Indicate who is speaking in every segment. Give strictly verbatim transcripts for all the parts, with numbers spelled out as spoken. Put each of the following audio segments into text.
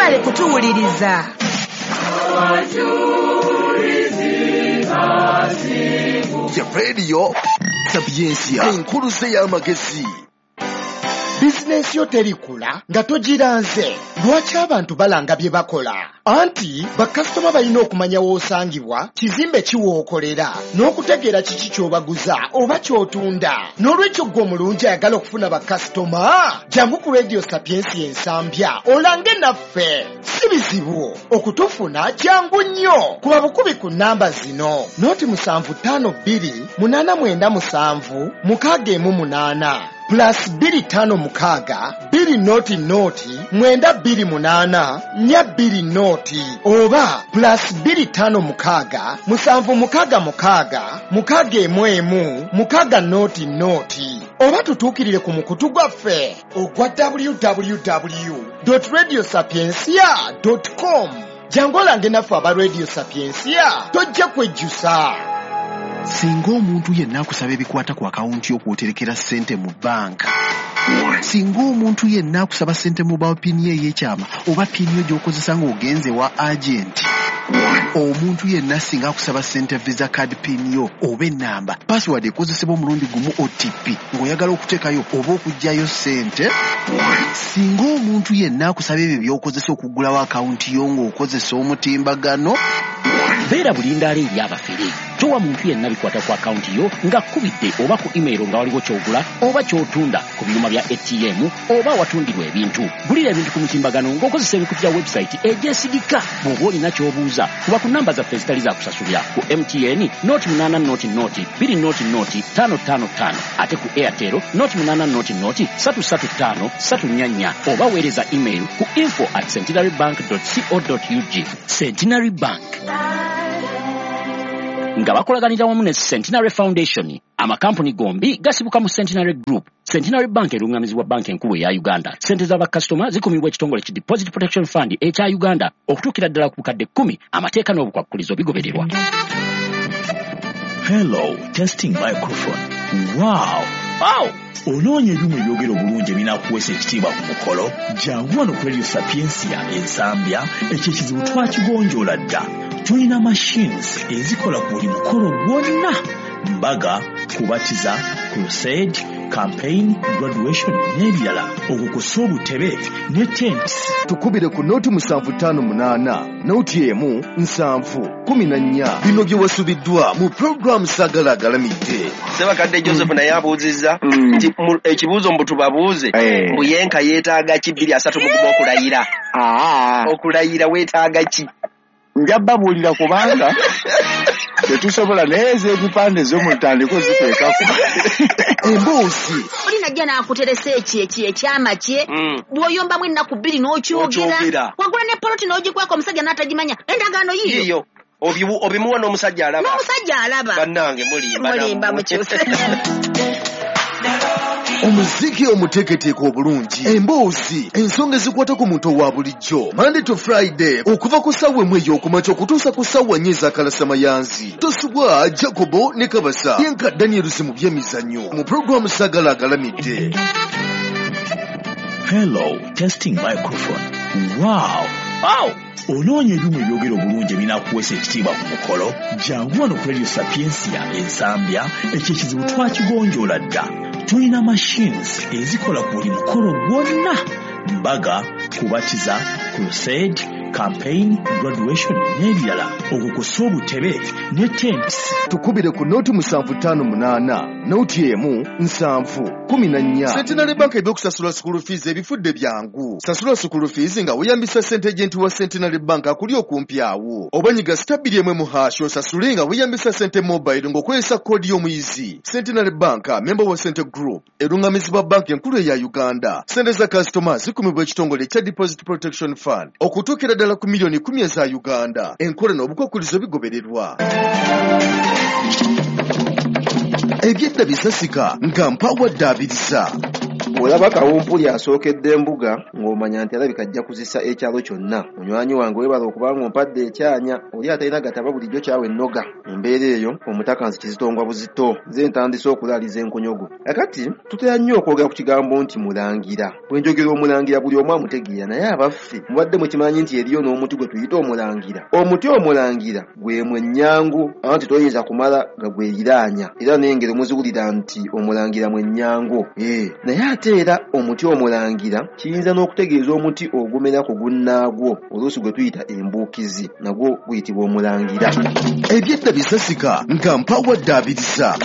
Speaker 1: mwebale kutuwuliriza.
Speaker 2: Ya radio Sapiensia enkulu ze y'amagezi.
Speaker 3: Bizinesi yo terikula nga togiranze. Lwaki abantu balanga bye bakola? Anti bakasitoma balina okumanya w'osangibwa, kizimbe kiwookolera, n'okutegeera kiki ky'obaguza oba ky'otunda. N'olwekyo ggwe omulungi ayagala okufuna bakasitoma, jangu ku Radio Sapiensia ensambya olange naffe. Si bizibu okutufuna, kyangu nnyo. Kuba bukubi ku nnamba zino: noti musanvu ttaano bbiri munaana mwenda musanvu mukaaga emu munaana plus bbiri ttaano mukaaga bbiri noti noti mwenda bbiri munaana nnya bbiri noti, oba plus bbiri ttaano mukaaga musanvu mukaaga mukaaga mukaaga emu emu mukaaga noti noti. Oba tutuukirire ku mukutu gwaffe ogwa w w w dot radio sapiensia dot com. Jangu olange naffe aba Radio Sapiensia, tojja kwejjusa.
Speaker 2: Singa omuntu yenna akusaba ebikwata ku akawunti y'okwoterekera ssente mu banka, singa omuntu yenna akusaba ssente mu bawa pini ey'ekyama oba pini yo gy'okozesa ng'ogenze wa agenti, omuntu yenna singa akusaba ssente visa card pini yo oba ennamba password ekozesebwa omulundi gumu O T P ng'oyagala okuteekayo oba okuggyayo ssente, singa omuntu yenna akusaba ebyo by'okozesa okuggulawo akawunti yo ng'okozesa omutimbagano,
Speaker 4: beera bulindaala eri abafere. Towa muntu yenna bikwata ku akawunti yo nga kkubidde oba ku email nga waliwo ky'ogula oba ky'otunda ku byuma bya A T M oba watundirwa ebintu. Gulira ebintu ku mutimbagano ng'okozesa ebikutu bya website egyesigika. Bw'oba olina ky'obuuza kuba ku nnamba zaffe ezitali za kusasulira ku M T N noti munaana noti noti bbiri noti noti ttaano ttaano ttaano, ate ku Airtel noti munaana noti noti ssatu ssatu ttaano ssatu nnya nnya, oba weereza email ku info at centenary bank dot co dot u g. Centenary Bank nga bakolaganira wamu ne Centenary Foundation, amakampuni gombi gasibuka mu Centenary Group. Centenary Bank erungamizibwa banka enkulu eya Uganda. Sente z'abakasitoma zikumibwa ekitongole ki Deposit Protection Fund ekya Uganda okutuukira ddala ku bukadde kkumi. Amateeka n'obukwakkulizo bigobererwa.
Speaker 5: Hello, testing microphone. Wow! Wow! Onoonya ebyuma ebyogera obulungi ebinakuweesa ekitiibwa ku mukolo? Jangu wano ku Radio Sapiensia ensambya, ekyo ekizibu twakigonjoola dda. Tulina machines ezikola ku buli mukolo gwonna: mbaga, kubatiza, crusade, campaign, graduation n'ebirala. Okukusa obutebe ne tents.
Speaker 2: tukubire ku noti musanvu ttaano munaana noti emu nsanvu kumi na nnya. Bino bye wasubiddwa mu program Sagala Agalamidde.
Speaker 6: Sebakadde Joseph naye abuuzizza nti ekibuuzo mbu tubabuuze mbu yenka yeetaaga ki bbiri asatu mu gumu okulayira. Okulayira weetaaga ki?
Speaker 7: Njababuulira kubanga tetusobola neeza ebipande z'omutandiko ziteekako.
Speaker 2: Emboozi
Speaker 1: Oli najja n'akuteresa eki eki ekyama kye, bw'oyombamu ennaku bbiri n'okyogera, wagula ne poloti n'ogikwako omusajja n'atagimanya. Endagaano yiyo
Speaker 6: obimuwa n'omusajja alaba.
Speaker 1: N'omusajja alaba.
Speaker 6: Bannange mulimba
Speaker 1: mulimba mukyuse.
Speaker 2: omuziki omuteeketeeke obulungi, emboozi, ensonga ezikwata ku muntu owa bulijjo, Monday to Friday okuva ku ssaawa emu ey'okumakya okutuusa ku ssaawa nnya ez'akalasamayanzi. Tosubwa Jacobo ne Kabasa yenka Daniels mu by'emizannyo mu programu Sagala Agalamidde.
Speaker 5: Hello, testing microphone. Wow! Wow! Onoonya ebyuma ebyogera obulungi ebinakuweesa ekitiibwa ku mukolo? Jangu wano ku Radio Sapiensia ensambya, ekyo ekizibu twakigonjoola dda. Tulina machines ezikola ku buli mukolo gwonna: mbaga, kubatiza, crusade, campaign, graduation n'ebirala. Okukusa obutebe ne tents.
Speaker 2: Tukubire ku noti musanvu ttaano munaana noti emu nsanvu kumi na nnya. Centenary Bank ebyokusasula school fees ebifudde byangu. Sasula school fees nga weeyambisa ssente ejenti wa Centenary Bank akuli okumpi awo. Obanyiga stabili emwe mu hash osasule nga weeyambisa ssente mobile ng'okozesa koodi y'omuyizi. Centenary Bank member wa Centre Group erungamizibwa banka enkulu eya Uganda. Ssente za customers zikumibwa ekitongole ekya Deposit Protection Fund okutuukira ddala ku miliyoni kumi eza Uganda. Enkola n'obukwakkulizo bigobererwa. Ebyedda bisasika nga mpawadde abiriza.
Speaker 6: olaba kawumpuli asookedde embuga ng'omanya nti alabika ajja kuzisa ekyalo kyonna. Munywanyi wange weebala okuba ng'ompadde ekyanya oli atalina gataba bulijjo kyawe ennoga. Embeera eyo omutaka nsi kizitongwa buzito nze ntandise okulaaliza enkonyogo. Kakati tutera nnyo okwogera ku kigambo nti mulangira. Bwe njogera omulangira buli omu amutegeera naye abaffe mubadde mukimanyi nti eriyo n'omuti gwe tuyita omulangira. Omuti omulangira gwe mwenyangu anti toyinza kumala nga gweyiraanya era n'engero muziwulira nti omulangira mwenyangu. Eh, naye ate era omuti omulangira kiyinza n'okutegeeza omuti ogumera ku gunnaagwo oluusi gwe tuyita embuukizi nagwo guyitibwa omulangira.
Speaker 2: Ebyedda bisasika nga mpawadde abirisa.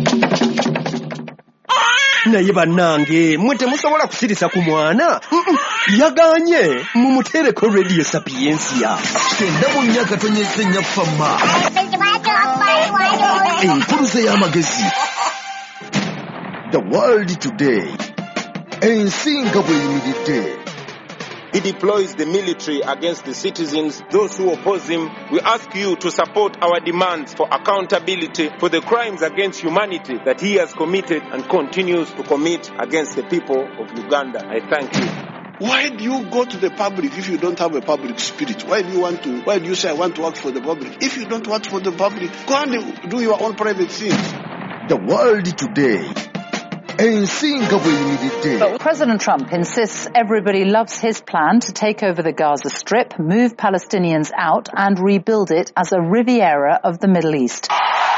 Speaker 8: Naye bannange mwe temusobola kusirisa ku mwana yaganye mumutereko Radio Sapiensia
Speaker 2: kenda mu nnyaka tonyeze nnya fama enkuluze y'amagezi The World Today ensinga bweyimiridde.
Speaker 9: He deploys the military against the citizens, those who oppose him. We ask you to support our demands for accountability for the crimes against humanity that he has committed and continues to commit against the people of Uganda. I thank you.
Speaker 10: Why do you go to the public if you don't have a public spirit? Why do you want to, why do you say I want to work for the public? If you don't work for the public, go and do your own private things.
Speaker 2: The World Today.
Speaker 11: But President Trump insists everybody loves his plan to take over the Gaza Strip, move Palestinians out and rebuild it as a Riviera of the Middle East.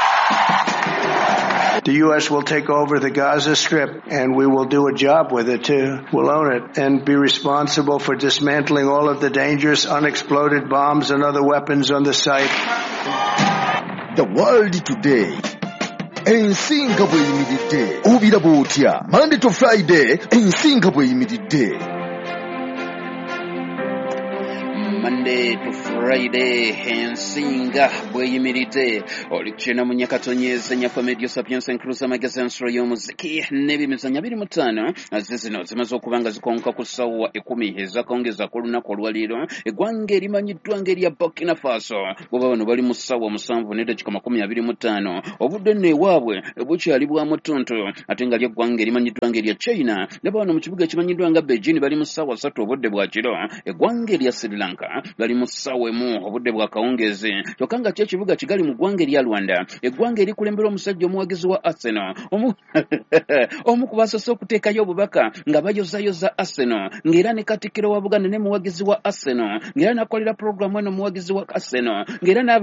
Speaker 12: The U S will take over the Gaza Strip and we will do a job with it too. We'll own it and be responsible for dismantling all of the dangerous unexploded bombs and other weapons on the site.
Speaker 2: The World Today. Ensinga bweyimiridde obiraba otya Monday to Friday ensinga bweyimiridde.
Speaker 4: Monday to Friday ensinga bweyimiridde oli kukyena mu nyakatonyeza nyafa Radio Sapiensia enkulusa magazine ensolo y'omuziki n'ebimizanya biri mu ttaano aze zino zimaze okuba nga zikonka ku ssaawa ekumi ezakongeza ku lunaku olwaleero eggwanga erimanyiddwa ng'erya Burkina Faso boba bano bali mu ssaawa musanvu n'eddakiika makumi abiri mu ttaano obudde nno ewaabwe bukyali bwa mutuntu ate nga ly'eggwanga erimanyiddwa ng'erya China ne bano mu kibuga ekimanyiddwa nga Beijing bali mu ssaawa ssatu obudde bwa kiro eggwanga erya Sri Lanka bali mu ssaawa emu obudde bwa kawungezi kyokka nga kyo ekibuga kigali mu ggwanga erya Rwanda eggwanga erikulembera omusajja omuwagizi wa Arsenal omu omu ku basoose okuteekayo obubaka nga bayozayoza Arsenal ng'era ne Katikkiro wa Buganda ne muwagizi wa Arsenal ng'era nakolera programu eno muwagizi wa Arsenal ng'era n'aba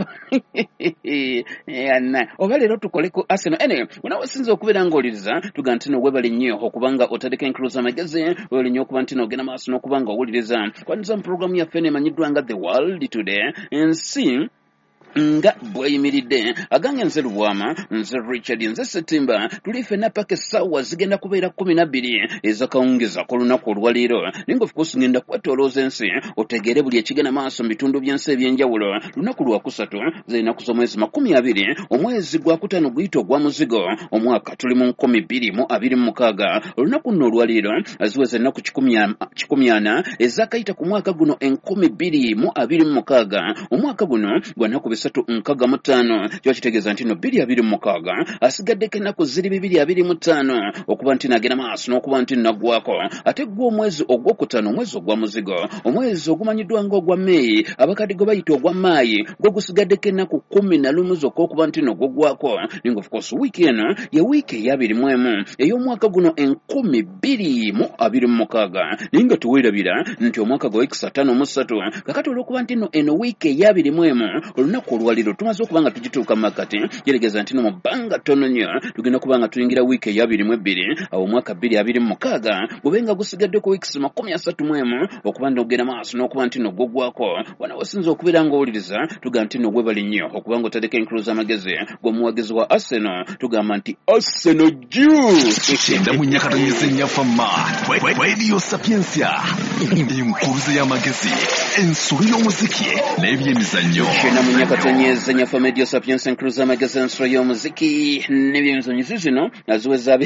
Speaker 4: yana oba leero tukole ku Arsenal ene unawasinza okubeera ng'owuliriza tuga nti no webale nnyo okubanga otadeko enkuluza magezi webale nnyo okuba nti n'ogenda maaso n'okubanga owuliriza kwaniza mu programu yaffe eneemanyiddwa nga The World Today ensi nga bweyimiridde agange nze Lubwama nze Richard nze September tuli ffenna paka essaawa zigenda kubeera kumi na bbiri ezakawungeza ku lunaku olwaleero naye nga of course ngenda kwetolooza ensi otegeere buli ekigenda maaso mu bitundu by'ensi eby'enjawulo lunaku lwakusatu z'ennaku z'omwezi makumi abiri omwezi gwakutaano guyita ogwa muzigo omwaka tuli mu nkumi bbiri mu abiri mu mukaaga olunaku nno olwaleero ziweza ennaku kikumi ana ezakayita ku mwaka guno enkumi bbiri mu abiri mu mukaaga omwaka guno gwa nnaku bisatu nkaaga mu ttaano kiba kitegeeza nti no bbiri abiri mu mukaaga asigaddeko ennaku ziri bibiri abiri mu ttaano okuba nti nagenda maaso n'okuba nti naggwako ate gwa omwezi ogwokutaano omwezi ogwa muzigo omwezi ogumanyiddwa ng'ogwa May abakadde gwe bayita ogwa Maayi gwe gusigaddeko ennaku kumi na lumu zokka okuba nti nogwogwako ninga of course wiiki eno ye wiiki ey'abiri mu emu ey'omwaka guno enkumi bbiri mu abiri mu mukaaga naye nga tuweerabira nti omwaka gwa wiiki ataano mu ssatu kakati olw'okuba nti no eno wiiki ey'abiri mu emu olunaku olwaliro tumaze okuba nga tugituuka mu makati kitegeeza nti no mu bbanga ttono nnyo tugenda kuba nga tuyingira wiiki ey'abiri mu ebbiri awo omwaka bbiri abiri mu mukaaga gube nga gusigadde ku wiikisi makumi asatu mu emu okuba nti ogenda maaso n'okuba nti no gwogwako wana wasinza okubeera ng'owuliriza tugamba nti no gwebali nnyo okuba nga otadeko enkuluza amagezi gw'omuwagizi wa Arsenal tugamba nti Arsenal juu
Speaker 2: kyenda mu nnyakatonyeza ennyafama Radio Sapiensia enkuluza y'amagezi ensolo y'omuziki n'ebyemizannyo
Speaker 4: kyenda mu nnyakatonyeza ennyafama Radio Sapiensia enkuluza y'amagezi ensolo y'omuziki n'ebyemizannyo zino naziweza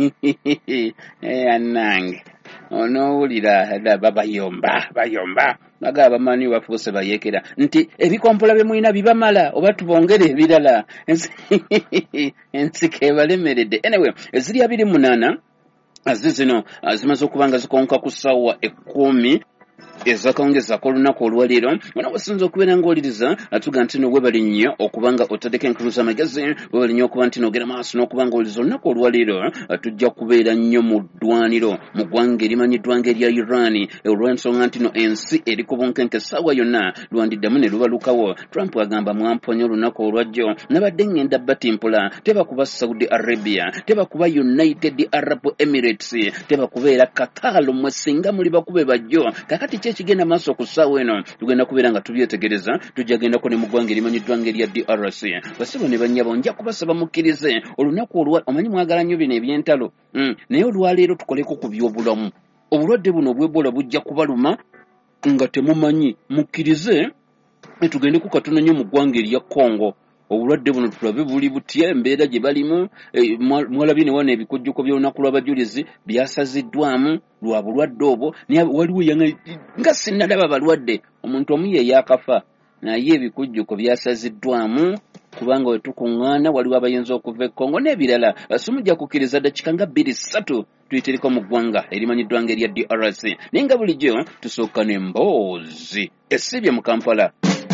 Speaker 4: anange onoowulira daba bayomba bayomba naga bamanyi bafuuse bayeekera nti ebikompola bye mulina bibamala oba tubongere ebirala ensiko ebalemeredde anyway eziri abiri munaana
Speaker 13: azizino zimaze okubanga zikonka ku ssaawa ekkumi ezakongezako olunaku olwaleero wano wasinza okubeera ng'oliriza atuga nti no webali nnyo okubanga otaddeko enkulu z'amagezi webali nnyo okuba nti nogera maaso n'okuba ng'oliriza olunaku olwaleero tujja kubeera nnyo mu ddwaniro mu ggwanga erimanyiddwa ng'erya Iran olw'ensonga nti no ensi eri ku bunkenke essaawa yonna lwandiddamu ne lubalukawo. Trump agamba mwamponya olunaku olwajjo nabadde ngenda batimpula teba kuba Saudi Arabia, teba kuba United Arab Emirates, teba kubeera Qatar mwe singa muli bakube bajjo. Kakati ekigenda maaso ku ssaawa eno tugenda kubeera nga tubyetegereza, tujja gendako ne mu ggwanga erimanyiddwa ng'erya D R C. Basibo ne bannyabo nja kubasaba mukkirize olunaku olwa omanyi mwagala nnyo bino ebyentalo mm. naye olwaleero tukoleko ku by'obulamu. Obulwadde buno obw'Ebola bujja kubaluma nga temumanyi, mukkirize tugende ku katono nnyo mu ggwanga erya Congo. Obulwadde buno tulabe buli butya embeera gye balimu. E, mwalabye ne wana ebikujjuko by'olunaku lw'abajulizi byasaziddwamu lwa bulwadde obwo. Naye waliwo nga sinnalaba balwadde, omuntu omu ye yakafa naye ebikujjuko byasaziddwamu kubanga we tukuŋŋaana waliwo abayinza okuva e Congo n'ebirala. Simujja kukkiriza dakika nga bbiri ssatu tuyitereko mu ggwanga erimanyiddwa ng'erya D R C. Naye nga bulijjo tusooka n'emboozi esibye mu Kampala.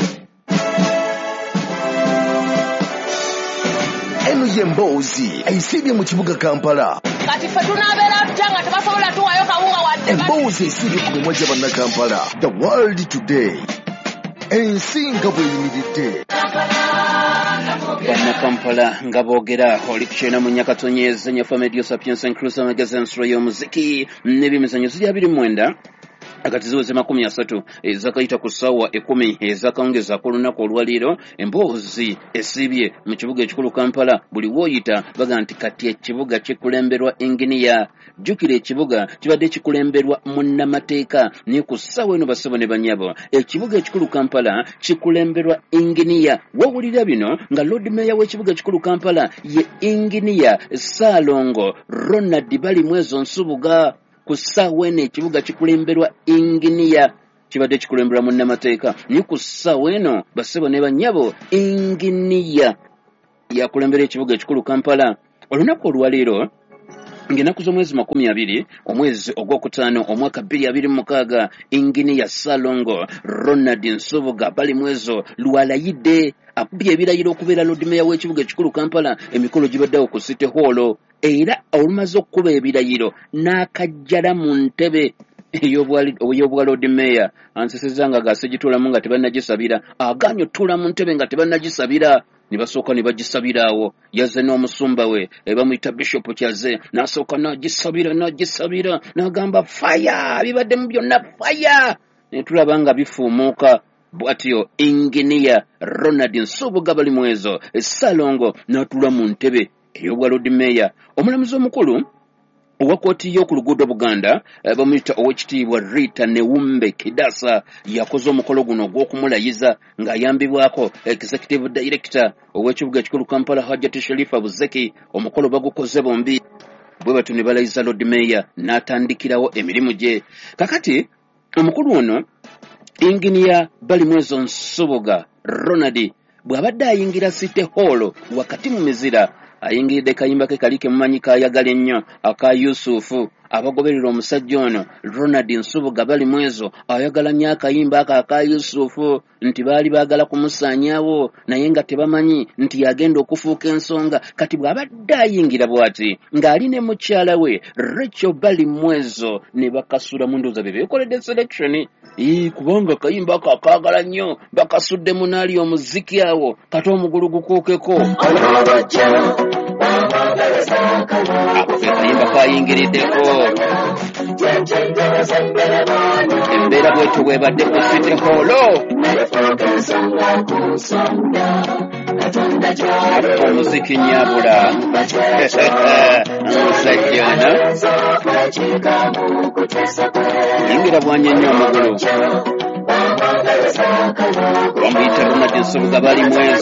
Speaker 2: Eno y'emboozi eyisibye mu kibuga Kampala.
Speaker 1: Kati ffe tunaabeera tutya nga tebasobola tuwayo kawunga wadde.
Speaker 2: Emboozi esibye ku mimwa gy'Abannakampala. The World Today. Ensi nga bweyimiridde.
Speaker 13: Bannakampala nga boogera oli kukyena mu Nyakatonyeze nyafa Medio Sapiens Inclusive Magazine nsolo y'omuziki n'ebyemizannyo ziri abiri mwenda akati ziweze makumi asatu ezakayita ku ssaawa ekkumi ezakawungeza ku lunaku olwaleero. Emboozi esibye mu kibuga ekikulu Kampala. Buli wooyita baga nti kati ekibuga kikulemberwa inginiya. Jjukira ekibuga kibadde kikulemberwa munnamateeka naye ku ssaawa eno basebo ne bannyabo ekibuga ekikulu Kampala kikulemberwa inginiya. Wawulira bino nga Lord Mayor w'ekibuga ekikulu Kampala ye inginiya Ssaalongo Ronald Balimwezo Nsubuga. Ku ssaawa eno ekibuga kikulemberwa inginiya kibadde kikulemberwa munnamateeka naye ku ssaawa eno basebo ne bannyabo inginiya yakulembera ekibuga ekikulu Kampala. Olunaku olwaleero ng'ennaku z'omwezi makumi abiri omwezi ogwokutaano omwaka bbiri abiri mu mukaaga inginiya Ssaalongo Ronald Nsubuga Balimwezo lwalayidde akubye ebirayiro okubeera Lord Mayor w'ekibuga ekikulu Kampala. Emikolo gibaddewo ku City Hall era olumaze okukuba ebirayiro n'akajjala mu ntebe ey'obwa Lord Mayor anseseza nga gaasegitulamu nga tebannagisabira, agaanye otuula mu ntebe nga tebannagisabira. Ne basooka ne bagisabira awo. Yazze n'omusumba we bamuyita Bishop Kyaze n'asooka n'agisabira n'agisabira n'agamba fire, bibadde mu byonna fire. Ne tulaba nga bifuumuuka bw'atyo inginiya Ronald Nsubuga Balimwezo Ssaalongo n'atuula mu ntebe ey'obwa Lord Mayor. Omulamuzi omukulu owa kkooti y'oku luguudo Buganda bamuyita ow'ekitiibwa Rita Newumbe Kidasa yakoze omukolo guno ogw'okumulayiza ng'ayambibwako executive director ow'ekibuga ekikulu Kampala Hajjati Sharifa Buzeki. Omukolo bagukoze bombi bwe batu ne balayiza Lord Mayor n'atandikirawo emirimu gye. Kakati omukulu ono inginiya Balimwezo Nsubuga Ronald bw'abadde ayingira City Hall wakati mu mizira ayingiridde kayimba ke kali kemumanyi kaayagala ennyo aka Yusufu. Abagoberera omusajja ono Ronald Nsubuga Balimwezo ayagala nnyo akayimba ako aka Yusufu nti baali baagala kumusaanyaawo naye nga tebamanyi nti yagenda okufuuka ensonga. Kati bw'abadde ayingira bw'ati ng'ali ne mukyala we Rachel Balimwezo ne bakasula mu ndowooza be beekoledde selection ii kubanga kayimba ako akaagala nnyo bakasudde munaali omuziki awo kati omugulu gukuukeko. Akayimba kayingiriddeko embeera bwetyo bwebadde ku City Hall. Omuziki nyabula omusajja ono yingira bwanya nnyo omugulu bamuyita Ronald Nsubuga Balimwezo.